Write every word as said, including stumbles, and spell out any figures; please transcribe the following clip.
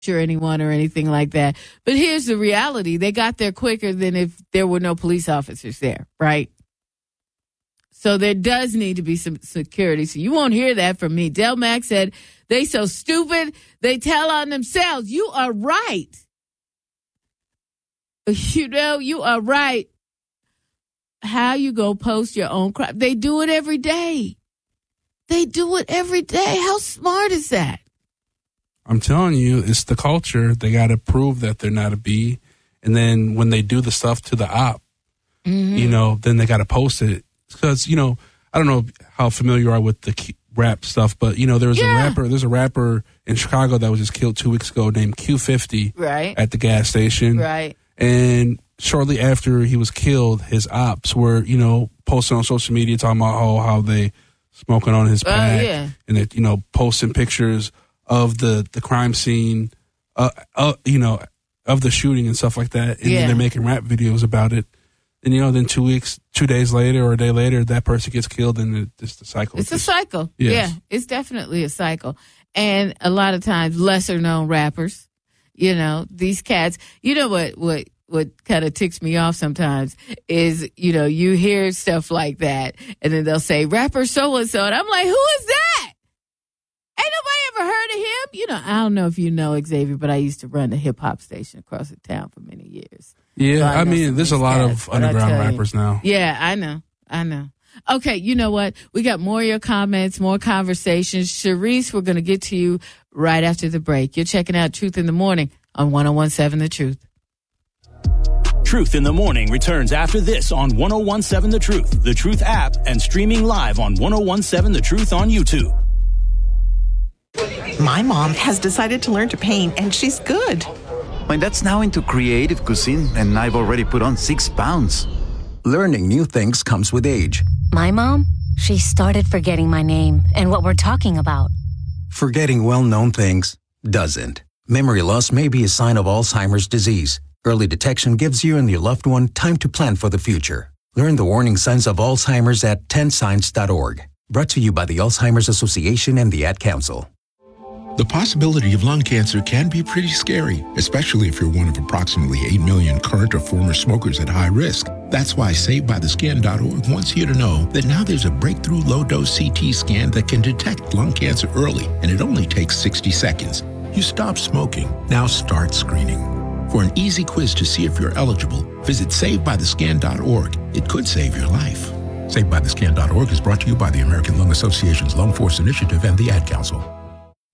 anyone or anything like that. But here's the reality. They got there quicker than if there were no police officers there, right? So there does need to be some security. So you won't hear that from me. Del Mack said, they so stupid, they tell on themselves. You are right. You know, you are right. How you go post your own crap? They do it every day. They do it every day. How smart is that? I'm telling you, it's the culture. They got to prove that they're not a B. And then when they do the stuff to the op, mm-hmm. you know, then they got to post it. Because, you know, I don't know how familiar you are with the rap stuff, but, you know, there was yeah. a rapper, there's a rapper in Chicago that was just killed two weeks ago named Q fifty right. at the gas station. Right. And shortly after he was killed, his ops were, you know, posting on social media talking about oh, how they smoking on his pack. Oh, yeah. And, they, you know, posting pictures of the, the crime scene, uh, uh, you know, of the shooting and stuff like that. And yeah. then they're making rap videos about it. And, you know, then two weeks, two days later or a day later, that person gets killed and it's the cycle. It's a cycle. Yes. Yeah, it's definitely a cycle. And a lot of times, lesser known rappers, you know, these cats, you know what, what, what kind of ticks me off sometimes is, you know, you hear stuff like that and then they'll say rapper so-and-so. And I'm like, who is that? Ain't nobody ever heard of him? You know, I don't know if you know Xavier, but I used to run a hip hop station across the town for many years. Yeah, so I, I mean, there's a lot cats, of underground rappers you, now. Yeah, I know. I know. Okay, you know what? We got more of your comments, more conversations. Sharice, we're going to get to you right after the break. You're checking out Truth in the Morning on one oh one seven The Truth. Truth in the Morning returns after this on one oh one seven The Truth, The Truth app, and streaming live on one oh one seven The Truth on YouTube. My mom has decided to learn to paint, and she's good. My dad's now into creative cuisine, and I've already put on six pounds. Learning new things comes with age. My mom, she started forgetting my name and what we're talking about. Forgetting well-known things doesn't. Memory loss may be a sign of Alzheimer's disease. Early detection gives you and your loved one time to plan for the future. Learn the warning signs of Alzheimer's at ten signs dot org. Brought to you by the Alzheimer's Association and the Ad Council. The possibility of lung cancer can be pretty scary, especially if you're one of approximately eight million current or former smokers at high risk. That's why Saved By The Scan dot org wants you to know that now there's a breakthrough low-dose C T scan that can detect lung cancer early, and it only takes sixty seconds. You stop smoking, now start screening. For an easy quiz to see if you're eligible, visit Saved By The Scan dot org. It could save your life. Saved By The Scan dot org is brought to you by the American Lung Association's Lung Force Initiative and the Ad Council.